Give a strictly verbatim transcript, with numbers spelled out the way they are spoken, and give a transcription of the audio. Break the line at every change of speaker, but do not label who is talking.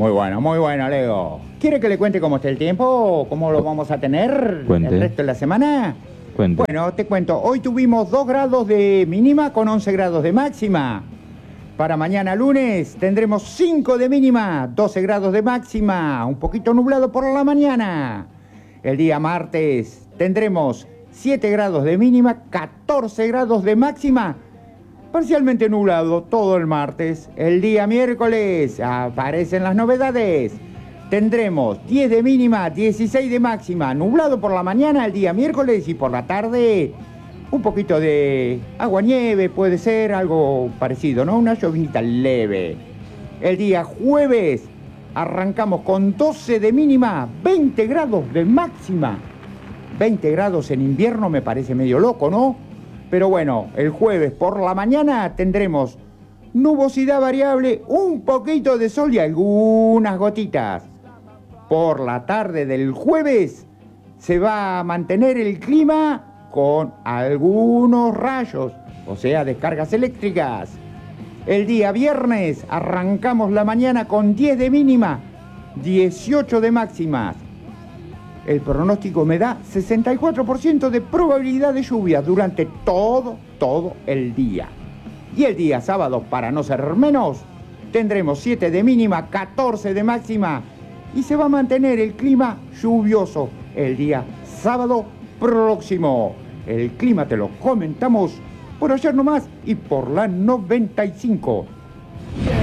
Muy bueno, muy bueno, Leo. ¿Quiere que le cuente cómo está el tiempo? ¿Cómo lo vamos a tener
Cuente.
el resto de la semana?
Cuente.
Bueno, te cuento. Hoy tuvimos dos grados de mínima con once grados de máxima. Para mañana lunes tendremos cinco de mínima, doce grados de máxima. Un poquito nublado por la mañana. El día martes tendremos siete grados de mínima, catorce grados de máxima. Parcialmente nublado todo el martes. El día miércoles aparecen las novedades. Tendremos diez de mínima, dieciséis de máxima. Nublado por la mañana el día miércoles y por la tarde un poquito de agua-nieve, puede ser algo parecido, ¿no? Una llovinita leve. El día jueves arrancamos con doce de mínima, veinte grados de máxima. veinte grados en invierno me parece medio loco, ¿no? Pero bueno, el jueves por la mañana tendremos nubosidad variable, un poquito de sol y algunas gotitas. Por la tarde del jueves se va a mantener el clima con algunos rayos, o sea, descargas eléctricas. El día viernes arrancamos la mañana con diez de mínima, dieciocho de máximas. El pronóstico me da sesenta y cuatro por ciento de probabilidad de lluvia durante todo, todo el día. Y el día sábado, para no ser menos, tendremos siete de mínima, catorce de máxima y se va a mantener el clima lluvioso el día sábado próximo. El clima te lo comentamos por ayer nomás y por la noventa y cinco.